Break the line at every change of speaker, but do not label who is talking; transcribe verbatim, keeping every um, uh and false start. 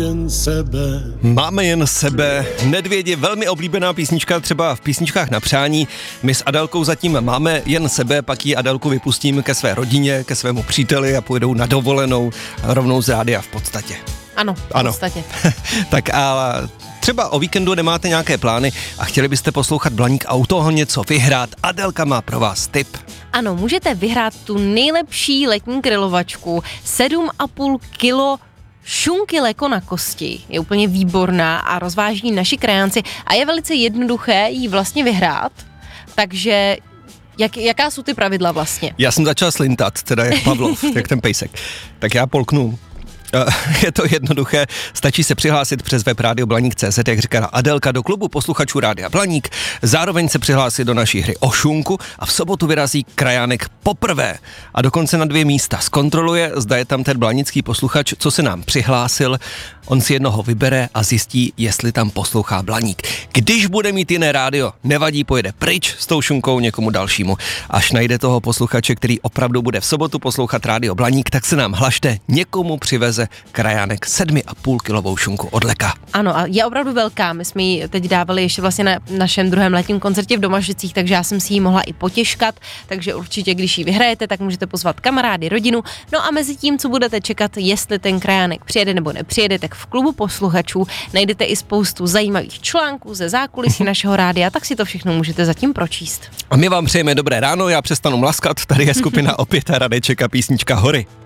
Jen sebe.
Máme jen sebe. Nedvědi, velmi oblíbená písnička třeba v písničkách na přání. My s Adelkou zatím máme jen sebe, pak ji Adelku vypustím ke své rodině, ke svému příteli a půjdou na dovolenou rovnou z rádia v podstatě.
Ano, v
ano.
podstatě.
Tak a třeba o víkendu nemáte nějaké plány a chtěli byste poslouchat Blaník a u toho něco vyhrát. Adelka má pro vás tip.
Ano, můžete vyhrát tu nejlepší letní grilovačku, sedm a půl kilo šunky leko na kosti. Je úplně výborná a rozváží naši krajánci a je velice jednoduché jí vlastně vyhrát. Takže jak, jaká jsou ty pravidla vlastně?
Já jsem začal slintat, teda jak Pavlov, jak ten pejsek. Tak já polknu. Je to jednoduché, stačí se přihlásit přes web rádio blaník tečka cé zet, jak říká Adelka, do klubu posluchačů Rádia Blaník, zároveň se přihlásit do naší hry o šunku a v sobotu vyrazí krajánek poprvé a dokonce na dvě místa. Zkontroluje, zda je tam ten blanický posluchač, co se nám přihlásil, on si jednoho vybere a zjistí, jestli tam poslouchá Blaník. Když bude mít jiné rádio, nevadí, pojede pryč s tou šunkou někomu dalšímu. Až najde toho posluchače, který opravdu bude v sobotu poslouchat Rádio Blaník, tak se nám hlašte, někomu přiveze krajánek sedmi a půl kilovou šunku od Leka.
Ano, a je opravdu velká. My jsme ji teď dávali ještě vlastně na našem druhém letním koncertě v Domažlicích, takže já jsem si ji mohla i potěškat, takže určitě, když ji vyhrajete, tak můžete pozvat kamarády, rodinu. No a mezi tím, co budete čekat, jestli ten krajánek přijede nebo nepřijede, tak v klubu posluchačů najdete i spoustu zajímavých článků ze zákulisí našeho rádia, tak si to všechno můžete zatím pročíst.
A my vám přejeme dobré ráno, já přestanu mlaskat, tady je skupina Opět a Radeček a písnička Hory.